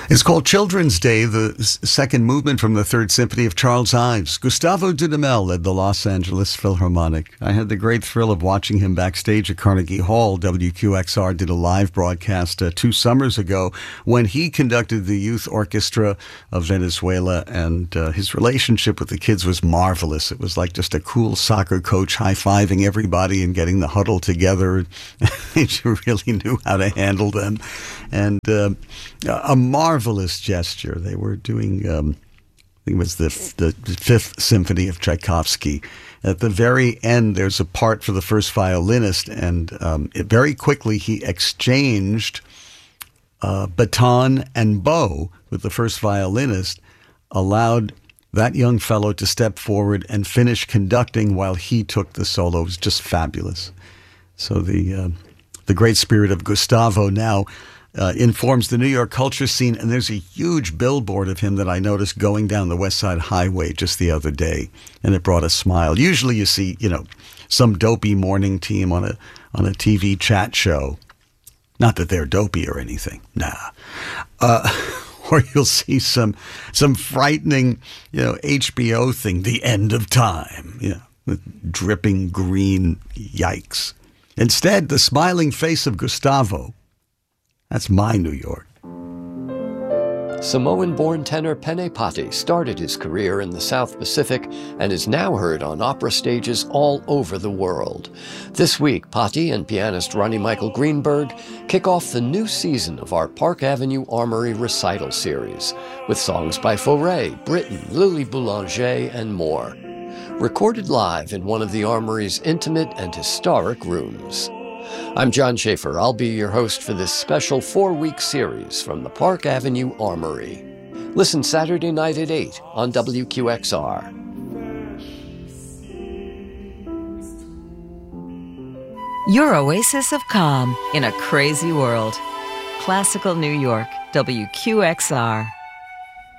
It's called Children's Day, the second movement from the Third Symphony of Charles Ives. Gustavo Dudamel led the Los Angeles Philharmonic. I had the great thrill of watching him backstage at Carnegie Hall. WQXR did a live broadcast 2 summers ago when he conducted the Youth Orchestra of Venezuela, and his relationship with the kids was marvelous. It was like just a cool soccer coach high-fiving everybody and getting the huddle together. He really knew how to handle them. And a marvelous gesture. They were doing, I think it was the Fifth Symphony of Tchaikovsky. At the very end, there's a part for the first violinist, and very quickly he exchanged baton and bow with the first violinist, allowed that young fellow to step forward and finish conducting while he took the solo. It was just fabulous. So the great spirit of Gustavo now informs the New York culture scene, and there's a huge billboard of him that I noticed going down the West Side Highway just the other day, and it brought a smile. Usually you see, some dopey morning team on a TV chat show. Not that they're dopey or anything, nah. Or you'll see some frightening, HBO thing, The End of Time, with dripping green, yikes. Instead, the smiling face of Gustavo. That's my New York. Samoan-born tenor Pene Pati started his career in the South Pacific and is now heard on opera stages all over the world. This week, Pati and pianist Ronnie Michael Greenberg kick off the new season of our Park Avenue Armory recital series with songs by Fauré, Britten, Lily Boulanger, and more. Recorded live in one of the Armory's intimate and historic rooms. I'm John Schaefer. I'll be your host for this special 4-week series from the Park Avenue Armory. Listen Saturday night at 8 on WQXR. Your oasis of calm in a crazy world. Classical New York, WQXR.